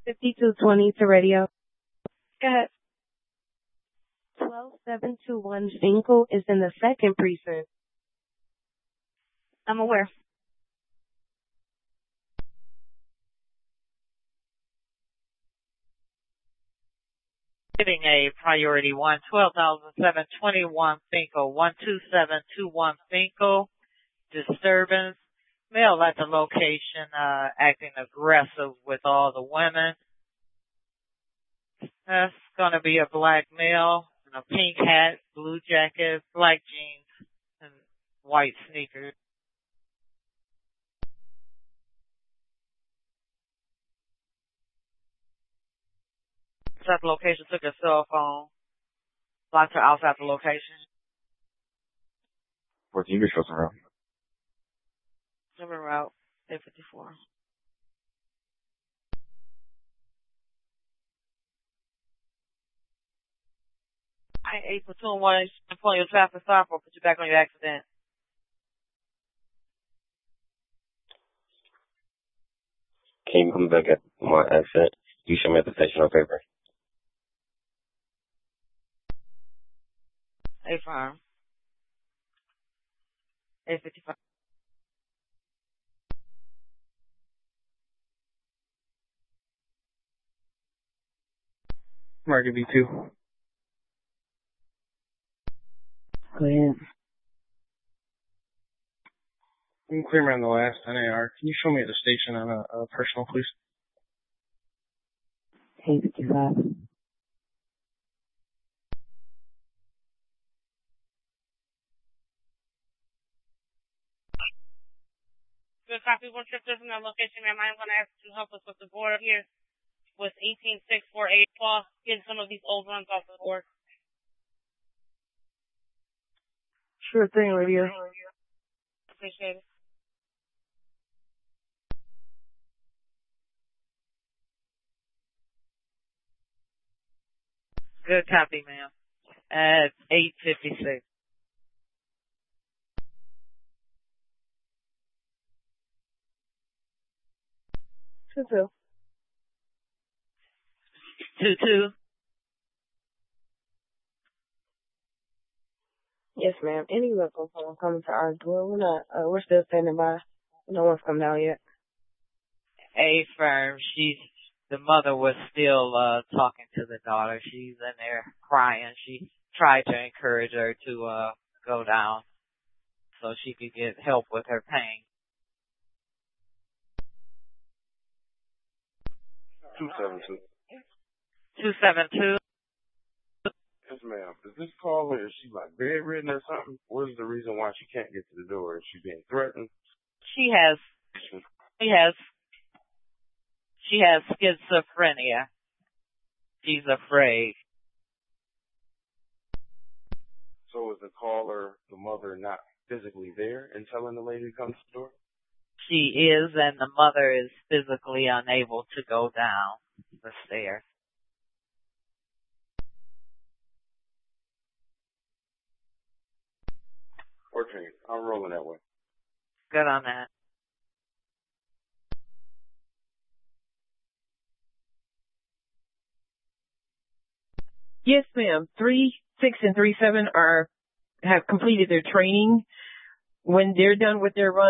5220 to radio. Go ahead. 12721 Finkel is in the second precinct. I'm aware. Giving a priority 1, 12,721 Finkel, 12721 Finkel, disturbance, male at the location, acting aggressive with all the women. That's gonna be a black male in a pink hat, blue jacket, black jeans, and white sneakers. At the location, took her cell phone, blocked her outside the location. 14 Beach Coast Route. Number route, 854. I 8 platoon 1, pulling your traffic stop or put you back on your accident. Can you come back at my accident? You show me at the station on paper. A firm. 855. Market B2. Go ahead. I'm clear on the last NAR. Can you show me at the station on a personal, please? 855. Good copy. One trip from that location, ma'am. I'm going to ask you to help us with the board here with 18648 Paul. Get some of these old runs off the board. Sure thing, radio. Appreciate it. Good copy, ma'am. At 856. Two. 22. Yes, ma'am. Any local phone coming to our door? We're still standing by. No one's come down yet. A firm. The mother was still talking to the daughter. She's in there crying. She tried to encourage her to go down so she could get help with her pain. 272. 272. Yes, ma'am. Is this caller, is she like bedridden or something? What is the reason why she can't get to the door? Is she being threatened? She has schizophrenia. She's afraid. So is the caller, the mother, not physically there and telling the lady to come to the door? She is, and the mother is physically unable to go down the stairs. Okay, I'm rolling that way. Good on that. Yes, ma'am. 3, 6, and 3, 7 have completed their training. When they're done with their run,